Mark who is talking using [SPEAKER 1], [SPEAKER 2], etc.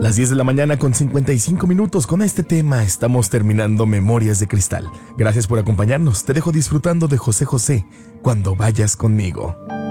[SPEAKER 1] Las 10 de la mañana con 55 minutos. Con este tema estamos terminando Memorias de Cristal. Gracias por acompañarnos. Te dejo disfrutando de José José, Cuando vayas conmigo.